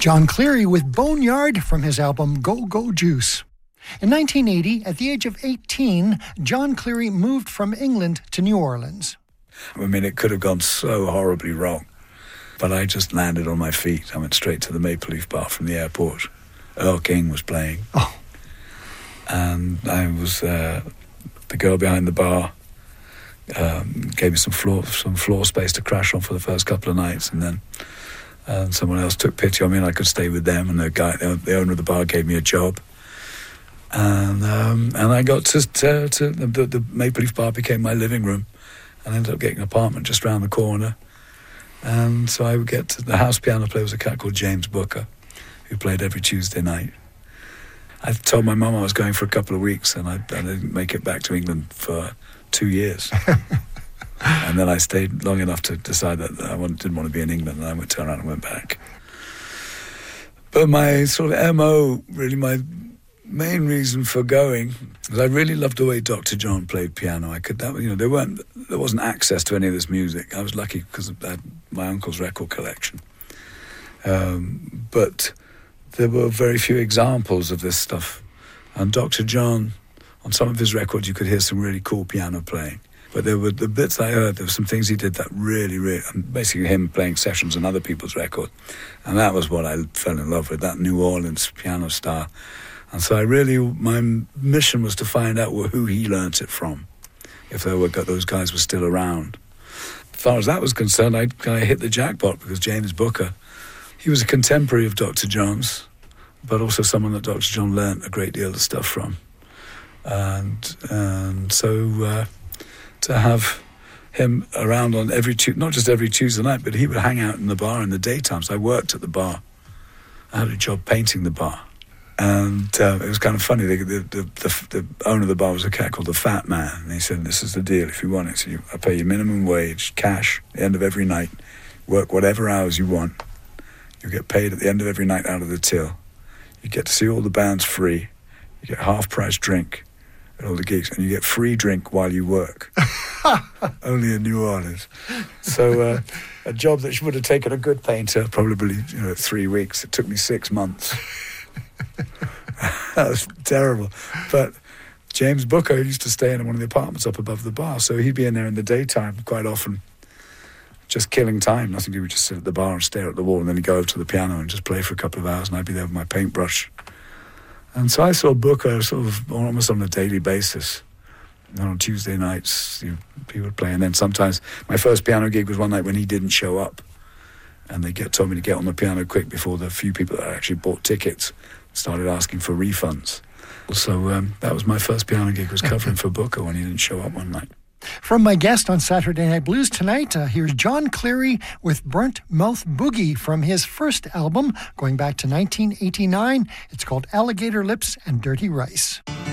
John Cleary with Boneyard from his album Go Go Juice. In 1980, at the age of 18, John Cleary moved from England to New Orleans. I mean, it could have gone so horribly wrong, but I just landed on my feet. I went straight to the Maple Leaf Bar from the airport. Earl King was playing. Oh. And I was the girl behind the bar. Gave me some floor space to crash on for the first couple of nights, and then someone else took pity on me, and I could stay with them. And the owner of the bar, gave me a job, and I got to the Maple Leaf Bar became my living room, and I ended up getting an apartment just round the corner. And so I would get to the house piano player was a cat called James Booker, who played every Tuesday night. I told my mum I was going for a couple of weeks, and I didn't make it back to England for 2 years. And then I stayed long enough to decide that I didn't want to be in England, and I turned around and went back. But my sort of MO, really my main reason for going, was I really loved the way Dr. John played piano. There wasn't access to any of this music. I was lucky because I had my uncle's record collection. But there were very few examples of this stuff. And Dr. John, on some of his records, you could hear some really cool piano playing. But there were the bits I heard, there were some things he did that really, basically him playing sessions on other people's record. And that was what I fell in love with, that New Orleans piano style. And so my mission was to find out who he learnt it from, if those guys were still around. As far as that was concerned, I hit the jackpot, because James Booker, he was a contemporary of Dr. John's, but also someone that Dr. John learnt a great deal of stuff from. And so to have him around on not just every Tuesday night, but he would hang out in the bar in the daytime. So I worked at the bar. I had a job painting the bar. And it was kind of funny. The owner of the bar was a cat called the Fat Man. And he said, this is the deal. If you want it, so I pay you minimum wage, cash, at the end of every night. Work whatever hours you want. You get paid at the end of every night out of the till. You get to see all the bands free. You get half-price drink at all the gigs, and you get free drink while you work. Only in New Orleans. So a job that would have taken a good painter probably 3 weeks. It took me 6 months. That was terrible. But James Booker used to stay in one of the apartments up above the bar, so he'd be in there in the daytime quite often, just killing time. Nothing to do, we'd just sit at the bar and stare at the wall, and then he'd go over to the piano and just play for a couple of hours, and I'd be there with my paintbrush. And so I saw Booker sort of almost on a daily basis. And on Tuesday nights, he would play. And then sometimes, my first piano gig was one night when he didn't show up. And they told me to get on the piano quick before the few people that actually bought tickets started asking for refunds. So that was my first piano gig, was covering for Booker when he didn't show up one night. From my guest on Saturday Night Blues tonight, here's John Cleary with Burnt Mouth Boogie from his first album, going back to 1989. It's called Alligator Lips and Dirty Rice.